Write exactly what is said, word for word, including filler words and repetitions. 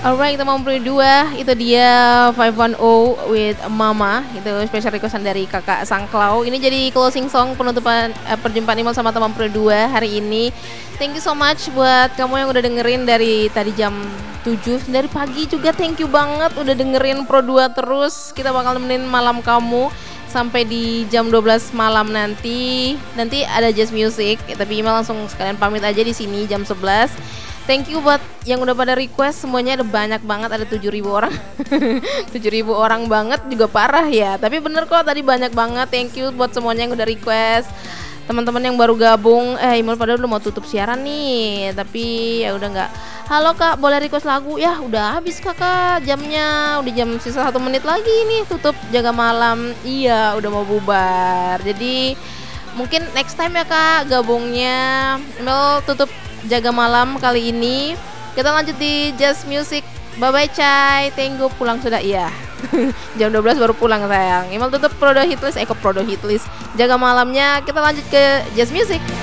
Alright, teman dua itu dia five one zero with Mama. Itu special requestan dari kakak Sangklau. Ini jadi closing song penutupan eh, perjumpaan Imal sama teman dua hari ini. Thank you so much buat kamu yang udah dengerin dari tadi jam tujuh dari pagi juga. Thank you banget udah dengerin Pro dua terus. Kita bakal nemenin malam kamu sampai di jam dua belas malam nanti. Nanti ada jazz music, tapi Imal langsung sekalian pamit aja di sini jam sebelas. Thank you buat yang udah pada request, semuanya ada banyak banget, ada tujuh ribu orang. tujuh ribu orang banget juga parah ya. Tapi bener kok tadi banyak banget. Thank you buat semuanya yang udah request. Teman-teman yang baru gabung, eh Imal padahal udah mau tutup siaran nih, tapi ya udah nggak. Halo Kak, boleh request lagu? Ya udah habis Kakak jamnya, udah jam sisa satu menit lagi nih tutup jaga malam. Iya udah mau bubar. Jadi mungkin next time ya Kak gabungnya. Imal tutup jaga malam kali ini. Kita lanjut di jazz music. Bye bye Cai, tenggo pulang sudah. Iya. Jam dua belas baru pulang sayang. Imal tutup Prodo Hitlist, eh kok Prodo Hitlist. Jaga malamnya, kita lanjut ke jazz music.